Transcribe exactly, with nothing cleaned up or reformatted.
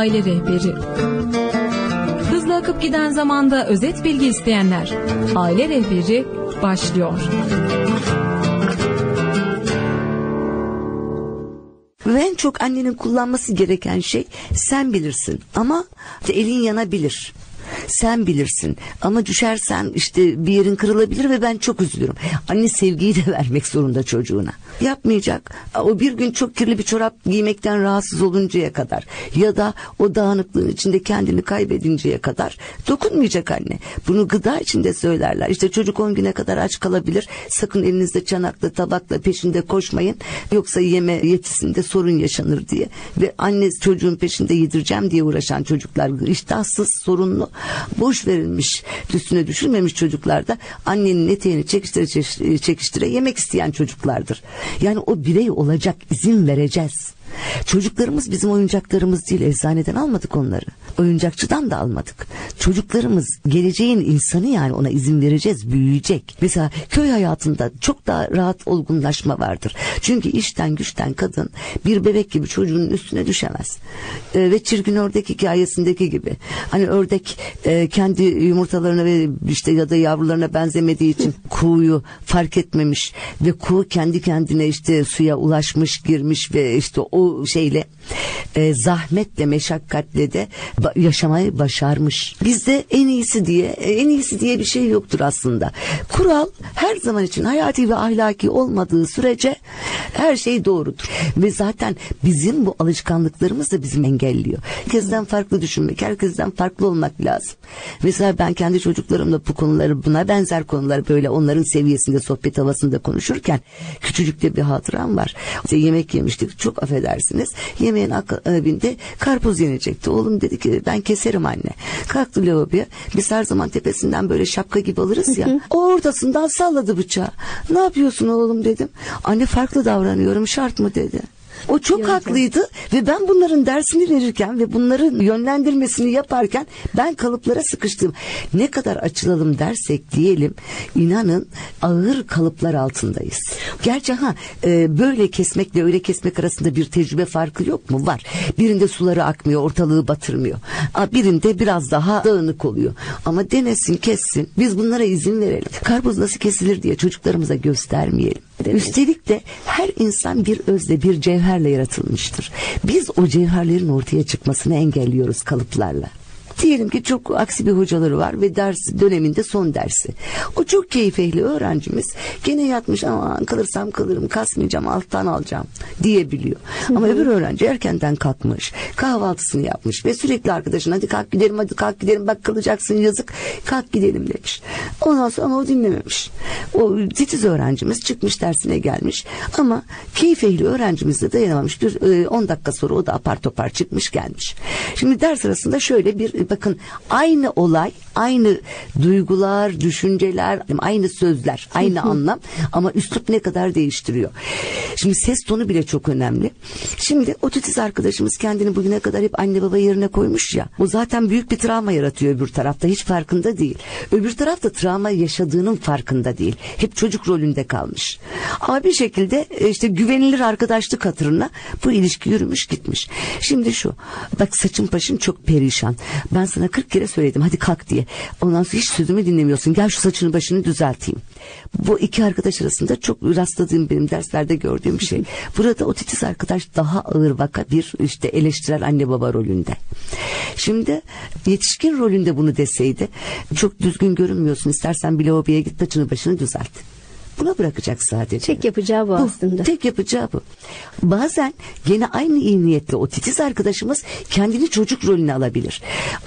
Aile rehberi. Hızla akıp giden zamanda özet bilgi isteyenler. Aile rehberi başlıyor. Ve en çok annenin kullanması gereken şey sen bilirsin ama elin yanabilir. Sen bilirsin ama düşersen işte bir yerin kırılabilir ve ben çok üzülürüm. Anne sevgiyi de vermek zorunda çocuğuna. Yapmayacak. O bir gün çok kirli bir çorap giymekten rahatsız oluncaya kadar ya da o dağınıklığın içinde kendini kaybedinceye kadar dokunmayacak anne. Bunu gıda içinde söylerler. İşte çocuk on güne kadar aç kalabilir. Sakın elinizde çanakla tabakla peşinde koşmayın. Yoksa yeme yetisinde sorun yaşanır diye. Ve anne çocuğun peşinde yedireceğim diye uğraşan çocuklar iştahsız, sorunlu, boş verilmiş, üstüne düşülmemiş çocuklarda annenin eteğini çekiştire çekiştire yemek isteyen çocuklardır. Yani o birey olacak, izin vereceğiz. Çocuklarımız bizim oyuncaklarımız değil, eczaneden almadık onları. Oyuncakçıdan da almadık. Çocuklarımız geleceğin insanı, yani ona izin vereceğiz, büyüyecek. Mesela köy hayatında çok daha rahat olgunlaşma vardır. Çünkü işten güçten kadın bir bebek gibi çocuğun üstüne düşemez. Ee, ve çirkin ördek hikayesindeki gibi. Hani ördek e, kendi yumurtalarına ve işte ya da yavrularına benzemediği için kuğuyu fark etmemiş ve kuğu kendi kendine işte suya ulaşmış, girmiş ve işte o O şeyle e, zahmetle, meşakkatle de ba- yaşamayı başarmış. Bizde en iyisi diye en iyisi diye bir şey yoktur aslında. Kural her zaman için hayati ve ahlaki olmadığı sürece her şey doğrudur. Ve zaten bizim bu alışkanlıklarımız da bizim engelliyor. Herkesten farklı düşünmek, herkesten farklı olmak lazım. Mesela ben kendi çocuklarımla bu konuları, buna benzer konuları böyle onların seviyesinde, sohbet havasında konuşurken küçücükte bir hatıram var. İşte yemek yemiştik, çok affedersiniz. Yemeğin akabinde karpuz yenecekti. Oğlum dedi ki ben keserim anne. Kalktı lavaboya. Biz her zaman tepesinden böyle şapka gibi alırız ya. O ortasından salladı bıçağı. Ne yapıyorsun oğlum dedim. Anne farklı davranıyorum, şart mı dedi. O çok Yöntem. haklıydı ve ben bunların dersini verirken ve bunların yönlendirmesini yaparken ben kalıplara sıkıştım. Ne kadar açılalım dersek diyelim, inanın ağır kalıplar altındayız. Gerçi ha e, böyle kesmekle öyle kesmek arasında bir tecrübe farkı yok mu? Var. Birinde suları akmıyor, ortalığı batırmıyor. Birinde biraz daha dağınık oluyor. Ama denesin, kessin. Biz bunlara izin verelim. Karpuz nasıl kesilir diye çocuklarımıza göstermeyelim. Üstelik de her insan bir özle, bir cevherle yaratılmıştır. Biz o cevherlerin ortaya çıkmasını engelliyoruz kalıplarla. Diyelim ki çok aksi bir hocaları var ve ders döneminde son dersi. O çok keyif ehli öğrencimiz gene yatmış, aman kalırsam kalırım, kasmayacağım, alttan alacağım diyebiliyor. Hı hı. Ama öbür öğrenci erkenden kalkmış, kahvaltısını yapmış ve sürekli arkadaşına hadi kalk gidelim, hadi kalk gidelim, bak kalacaksın yazık, kalk gidelim demiş. Ondan sonra ama o dinlememiş. O titiz öğrencimiz çıkmış, dersine gelmiş ama keyif ehli öğrencimiz de dayanamamış. Bir on dakika sonra o da apar topar çıkmış gelmiş. Şimdi ders arasında şöyle bir bakın, aynı olay, aynı duygular, düşünceler, aynı sözler, aynı anlam ama üslup ne kadar değiştiriyor. Şimdi ses tonu bile çok önemli. Şimdi o titiz arkadaşımız kendini bugüne kadar hep anne baba yerine koymuş ya. O zaten büyük bir travma yaratıyor öbür tarafta. Hiç farkında değil. Öbür tarafta travma yaşadığının farkında değil. Hep çocuk rolünde kalmış. Ama bir şekilde işte güvenilir arkadaşlık hatırına bu ilişki yürümüş gitmiş. Şimdi şu. Bak saçın başın çok perişan. Ben sana kırk kere söyledim hadi kalk diye. Ondan sonra hiç sözümü dinlemiyorsun. Gel şu saçını başını düzelteyim. Bu iki arkadaş arasında çok rastladığım, benim derslerde gördüğüm bir şey. Burada o titiz arkadaş daha ağır vaka bir işte eleştirel anne baba rolünde. Şimdi yetişkin rolünde bunu deseydi, çok düzgün görünmüyorsun, istersen bir lavaboya git, saçını başını düzelt. Buna bırakacak sadece. Tek yapacağı bu, bu aslında. Tek yapacağı bu. Bazen gene aynı iyi niyetle o titiz arkadaşımız kendini çocuk rolüne alabilir.